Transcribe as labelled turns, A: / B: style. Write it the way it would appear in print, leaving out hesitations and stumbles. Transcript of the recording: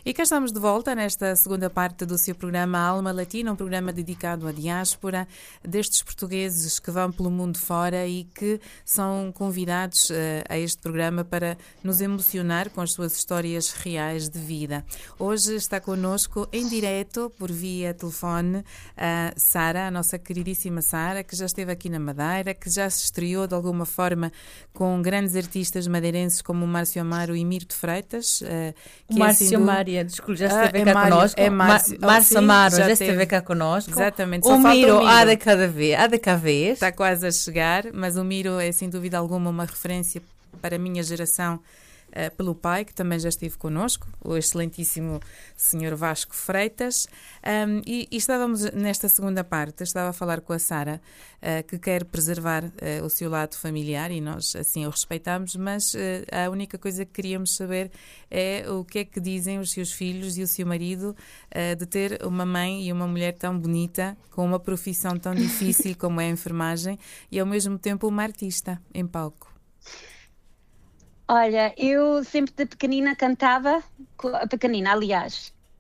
A: E cá estamos de volta nesta segunda parte do seu programa Alma Latina, um programa dedicado à diáspora, destes portugueses que vão pelo mundo fora e que são convidados a este programa para nos emocionar com as suas histórias reais de vida. Hoje está connosco em direto, por via telefone, a Sara, a nossa queridíssima Sara, que já esteve aqui na Madeira, que já se estreou de alguma forma com grandes artistas madeirenses como o Márcio Amaro e Mirto Freitas.
B: O Márcio Amaro, desculpe, já esteve cá connosco. Márcio Amaro já esteve cá connosco.
A: Exatamente.
B: O Miro há de cá vez.
A: Está quase a chegar, mas o Miro é sem dúvida alguma uma referência para a minha geração, pelo pai, que também já esteve connosco, o excelentíssimo Sr. Vasco Freitas. E estávamos nesta segunda parte, estava a falar com a Sara, que quer preservar o seu lado familiar, e nós assim o respeitamos, mas a única coisa que queríamos saber é o que é que dizem os seus filhos e o seu marido de ter uma mãe e uma mulher tão bonita, com uma profissão tão difícil como é a enfermagem, e ao mesmo tempo uma artista em palco.
C: Olha, eu sempre de pequenina cantava, aliás,